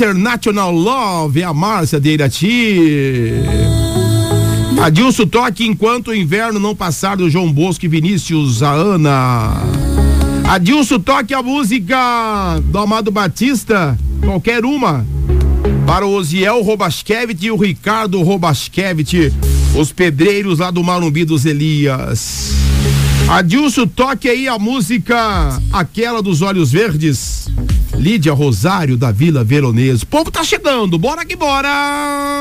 International Love, é a Márcia de Irati. Adilson, toque Enquanto o Inverno Não Passar, do João Bosco e Vinícius, a Ana. Adilson, toque a música do Amado Batista, qualquer uma, para o Osiel Robaskevich e o Ricardo Robaskevich, os pedreiros lá do Marumbi dos Elias. Adilson, toque aí a música Aquela dos Olhos Verdes, Lídia Rosário, da Vila Veronese. O povo tá chegando, bora que bora!